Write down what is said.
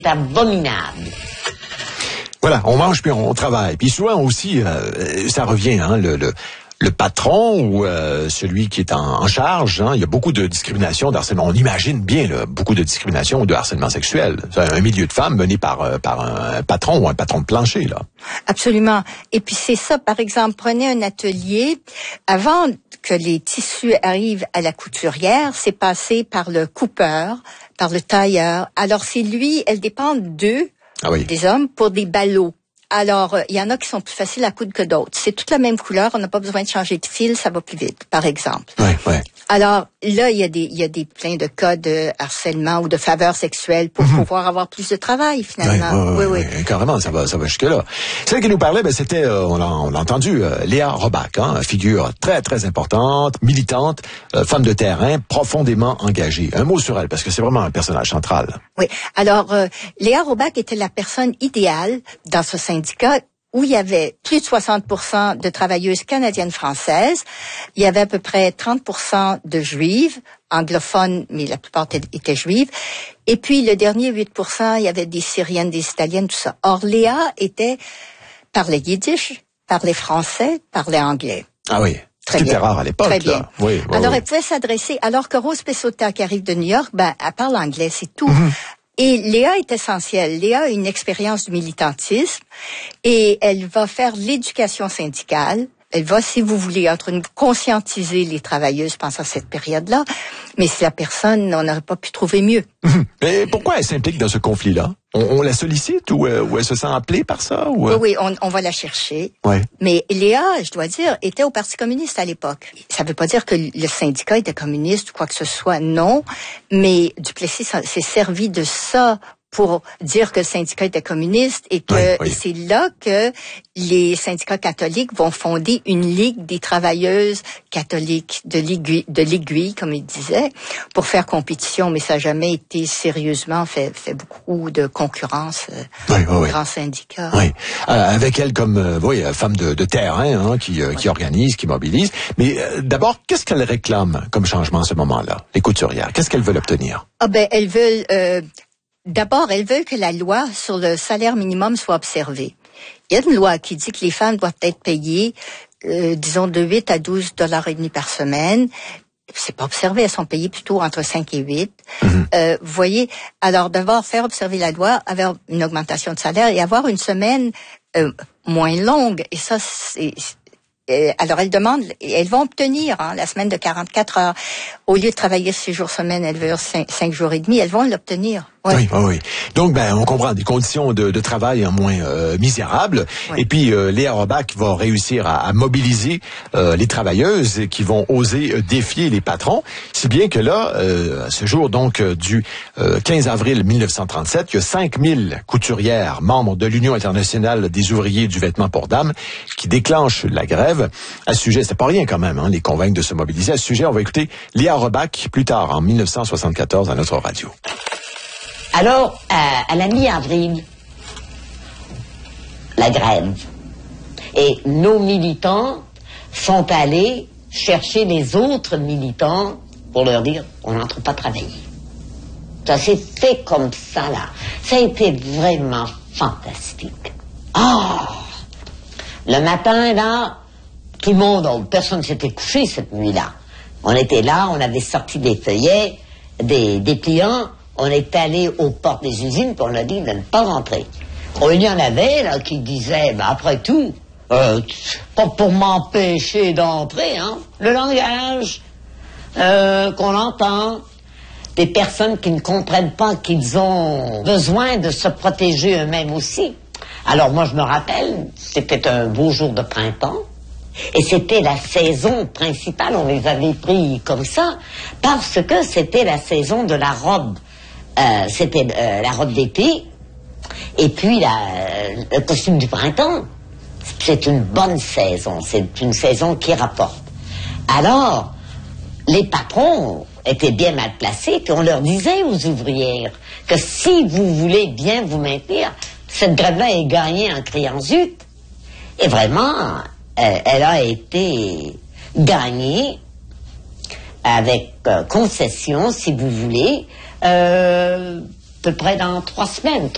C'est abominable. Voilà, on mange puis on travaille. Puis souvent aussi, ça revient, hein, le patron ou celui qui est en charge, hein, il y a beaucoup de discrimination, d'harcèlement. On imagine bien là, beaucoup de discrimination ou de harcèlement sexuel. C'est un milieu de femmes mené par un patron ou un patron de plancher, là. Absolument. Et puis c'est ça, par exemple, prenez un atelier. Avant que les tissus arrivent à la couturière, c'est passé par le coupeur, par le tailleur. Alors c'est lui, elles dépendent d'eux, des hommes, pour des ballots. Alors, il y en a qui sont plus faciles à coudre que d'autres. C'est toute la même couleur, on n'a pas besoin de changer de fil, ça va plus vite, par exemple. Ouais. Alors, là, il y a des plein de cas de harcèlement ou de faveur sexuelle pour pouvoir avoir plus de travail, finalement. Oui. Carrément, ça va jusque-là. Celle qui nous parlait, c'était, on l'a entendu, Léa Robach, hein, figure très, très importante, militante, femme de terrain, profondément engagée. Un mot sur elle, parce que c'est vraiment un personnage central. Oui. Alors, Léa Robach était la personne idéale dans ce syndicat où il y avait plus de 60% de travailleuses canadiennes-françaises. Il y avait à peu près 30% de juives, anglophones, mais la plupart étaient juives. Et puis, le dernier 8%, il y avait des Syriennes, des Italiennes, tout ça. Or, Léa parlait yiddish, parlait français, parlait anglais. Ah oui. C'était rare à l'époque. Très bien. Là. Oui, alors, elle pouvait s'adresser, alors que Rose Pessotta, qui arrive de New York, elle parle anglais, c'est tout. Et Léa est essentielle. Léa a une expérience du militantisme et elle va faire l'éducation syndicale. Elle va, si vous voulez, conscientiser les travailleuses pendant cette période-là. Mais si la personne, on n'aurait pas pu trouver mieux. Mais pourquoi elle s'implique dans ce conflit-là? On la sollicite ou elle se sent appelée par ça? Ou... Oui, on va la chercher. Ouais. Mais Léa, je dois dire, était au Parti communiste à l'époque. Ça ne veut pas dire que le syndicat était communiste ou quoi que ce soit, non. Mais Duplessis s'est servi de ça pour dire que le syndicat était communiste et que c'est là que les syndicats catholiques vont fonder une ligue des travailleuses catholiques de l'aiguille, comme ils disaient, pour faire compétition, mais ça n'a jamais été sérieusement fait beaucoup de concurrence aux grands syndicats. Oui, avec elle comme femme de terrain, hein, qui organise, qui mobilise. Mais d'abord, qu'est-ce qu'elle réclame comme changement à ce moment-là, les couturières? Qu'est-ce qu'elles veulent obtenir? Elles veulent... D'abord, elles veulent que la loi sur le salaire minimum soit observée. Il y a une loi qui dit que les femmes doivent être payées, disons, de 8 à 12 $ par semaine. C'est pas observé, elles sont payées plutôt entre 5 et 8. Vous voyez, alors d'abord faire observer la loi, avoir une augmentation de salaire et avoir une semaine moins longue. Et ça, alors elles demandent, elles vont obtenir la semaine de 44 heures. Au lieu de travailler 6 jours semaine, elles veulent 5 jours et demi, elles vont l'obtenir. Oui. Donc, on comprend des conditions de travail moins misérables. Oui. Et puis, Léa Robach va réussir à mobiliser les travailleuses qui vont oser défier les patrons. Si bien que là, à ce jour donc du 15 avril 1937, il y a 5000 couturières membres de l'Union internationale des ouvriers du vêtement pour dames qui déclenchent la grève. À ce sujet, c'est pas rien quand même, hein, les convaincre de se mobiliser. À ce sujet, on va écouter Léa Robach plus tard, en 1974, à notre radio. Alors, à la mi-avril, la grève. Et nos militants sont allés chercher les autres militants pour leur dire on n'entre pas travailler. Ça s'est fait comme ça, là. Ça a été vraiment fantastique. Le matin, là, tout le monde, personne ne s'était couché cette nuit-là. On était là, on avait sorti des feuillets, des dépliants. On est allé aux portes des usines, puis on a dit de ne pas rentrer. Il y en avait là qui disaient, après tout, pas pour m'empêcher d'entrer, hein. Le langage qu'on entend, des personnes qui ne comprennent pas qu'ils ont besoin de se protéger eux-mêmes aussi. Alors moi je me rappelle, c'était un beau jour de printemps, et c'était la saison principale, on les avait pris comme ça, parce que c'était la saison de la robe. C'était la robe d'été et puis le costume du printemps. C'est une bonne saison, c'est une saison qui rapporte. Alors, les patrons étaient bien mal placés, puis on leur disait aux ouvrières que si vous voulez bien vous maintenir, cette grève-là est gagnée en criant zut. Et vraiment, elle a été gagnée avec concession, si vous voulez, à peu près dans 3 semaines.